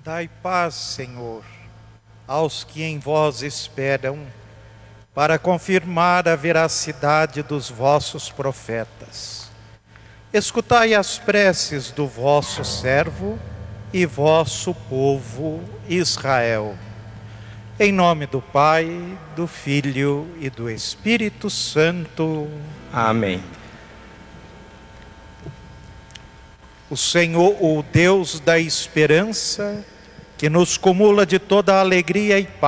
Dai paz, Senhor, aos que em vós esperam, para confirmar a veracidade dos vossos profetas. Escutai as preces do vosso servo e vosso povo Israel. Em nome do Pai, do Filho e do Espírito Santo. Amém. O Senhor, o Deus da esperança, que nos cumula de toda alegria e paz,